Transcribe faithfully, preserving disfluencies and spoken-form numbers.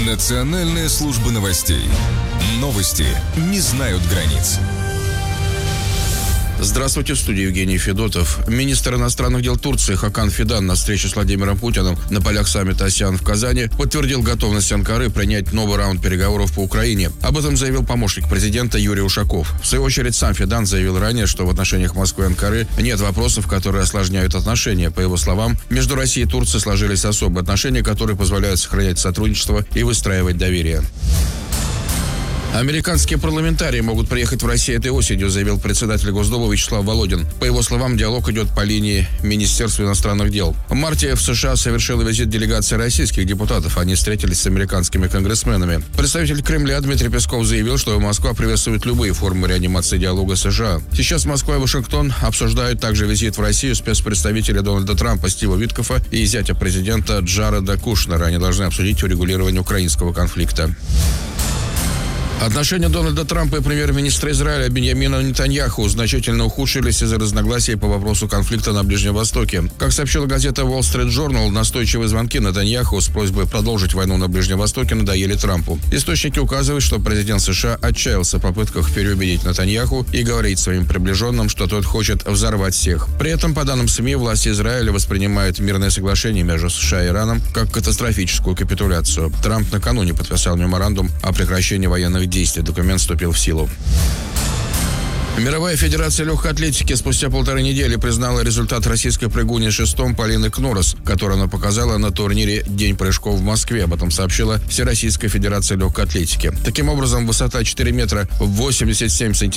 Национальная служба новостей. Новости не знают границ. Здравствуйте, в студии Евгений Федотов. Министр иностранных дел Турции Хакан Фидан на встрече с Владимиром Путиным на полях саммита АСЕАН в Казани подтвердил готовность Анкары принять новый раунд переговоров по Украине. Об этом заявил помощник президента Юрий Ушаков. В свою очередь, сам Фидан заявил ранее, что в отношениях Москвы и Анкары нет вопросов, которые осложняют отношения. По его словам, между Россией и Турцией сложились особые отношения, которые позволяют сохранять сотрудничество и выстраивать доверие. Американские парламентарии могут приехать в Россию этой осенью, заявил председатель Госдумы Вячеслав Володин. По его словам, диалог идет по линии Министерства иностранных дел. В марте в США совершила визит делегация российских депутатов. Они встретились с американскими конгрессменами. Представитель Кремля Дмитрий Песков заявил, что Москва приветствует любые формы реанимации диалога с США. Сейчас Москва и Вашингтон обсуждают также визит в Россию спецпредставителя Дональда Трампа Стива Виткофа и зятя президента Джареда Кушнера. Они должны обсудить урегулирование украинского конфликта. Отношения Дональда Трампа и премьер-министра Израиля Биньямина Нетаньяху значительно ухудшились из-за разногласий по вопросу конфликта на Ближнем Востоке. Как сообщила газета Wall Street Journal, настойчивые звонки Нетаньяху с просьбой продолжить войну на Ближнем Востоке надоели Трампу. Источники указывают, что президент США отчаялся в попытках переубедить Нетаньяху и говорит своим приближенным, что тот хочет взорвать всех. При этом, по данным СМИ, власти Израиля воспринимают мирное соглашение между США и Ираном как катастрофическую капитуляцию. Трамп накануне подписал меморандум о прекращении военных действий. Документ вступил в силу. Мировая федерация легкой атлетики спустя полторы недели признала результат российской прыгуни шестом Полины Кнорос, которую она показала на турнире «День прыжков» в Москве. Об этом сообщила Всероссийская федерация легкой атлетики. Таким образом, высота четыре метра восемьдесят семь сантиметров